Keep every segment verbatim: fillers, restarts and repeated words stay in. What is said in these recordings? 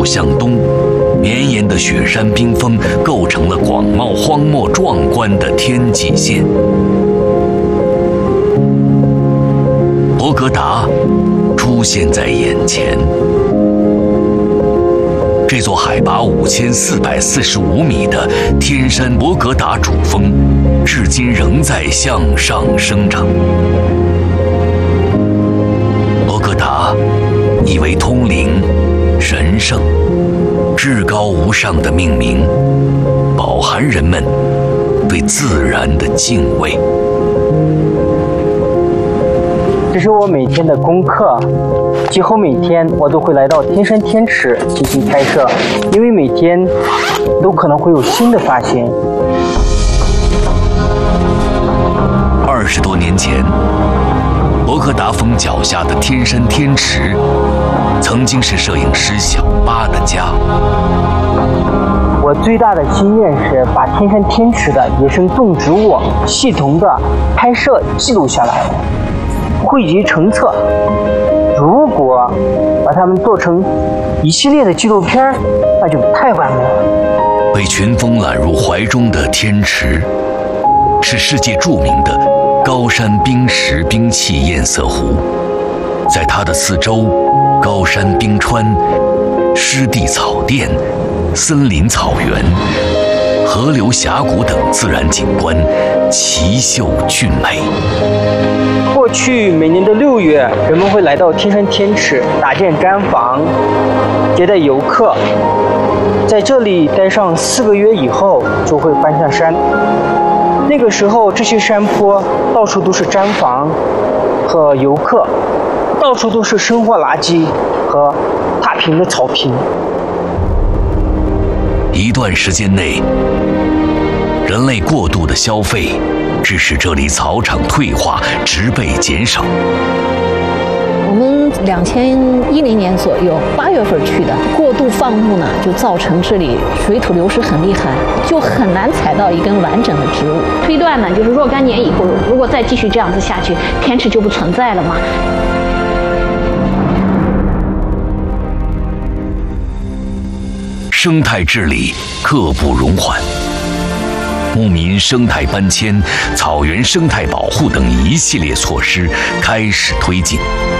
路向东，绵延的雪山冰峰构成了广袤荒漠壮观的天际线。博格达出现在眼前。这座海拔五千四百四十五米的天山博格达主峰，至今仍在向上生长。博格达意为通灵、神圣、至高无上的命名，饱含人们对自然的敬畏。 这是我每天的功课，几乎每天我都会来到天山天池进行拍摄，因为每天都可能会有新的发现。 二十多年前，博格达峰脚下的天山天池，曾经是摄影师小巴的家。 我最大的心愿是把天山天池的野生动植物系统的拍摄记录下来，汇集成册。如果把它们做成一系列的纪录片，那就太完美了。 被群峰揽入怀中的天池，是世界著名的高山冰石冰器堰塞湖。在它的四周，高山冰川、湿地草甸、森林草原、河流峡谷等自然景观奇秀俊美。 过去每年的六月，人们会来到天山天池搭建毡房，接待游客。在这里待上四个月以后，就会搬下山。那个时候，这些山坡到处都是毡房和游客，到处都是生活垃圾和踏平的草坪。 一段时间内，人类过度的消费，致使这里草场退化，植被减少。 我们两千一零年左右八月份去的，过度放牧呢，就造成这里水土流失很厉害，就很难采到一根完整的植物。 推断呢，就是若干年以后，如果再继续这样子下去，天池就不存在了嘛。 生态治理刻不容缓，牧民生态搬迁、草原生态保护等一系列措施开始推进。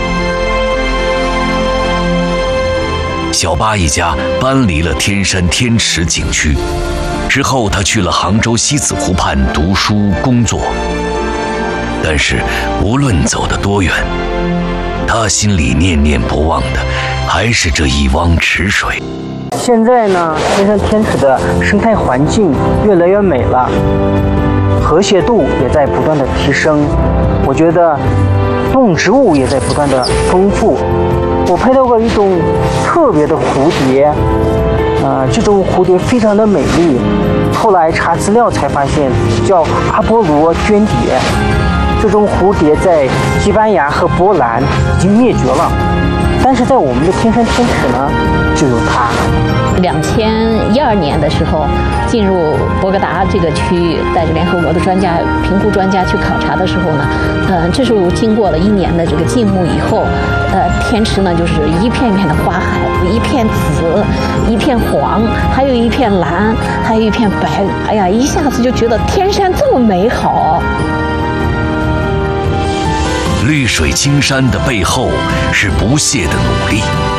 小巴一家搬离了天山天池景区，之后他去了杭州西子湖畔读书工作。但是无论走得多远，他心里念念不忘的还是这一汪池水。 现在呢，天山天池的生态环境越来越美了，和谐度也在不断的提升。我觉得动植物也在不断的丰富。我拍到过一种特别的蝴蝶，呃，这种蝴蝶非常的美丽。后来查资料才发现，叫阿波罗绢蝶。这种蝴蝶在西班牙和波兰已经灭绝了，但是在我们的天山天池呢，就有它。 两千一二年的时候，进入博格达这个区域，带着联合国的专家、评估专家去考察的时候呢，呃，这时候经过了一年的这个静牧以后，呃，天池呢就是一片一片的花海，一片紫，一片黄，还有一片蓝，还有一片白。哎呀，一下子就觉得天山这么美好。 绿水青山的背后是不懈的努力。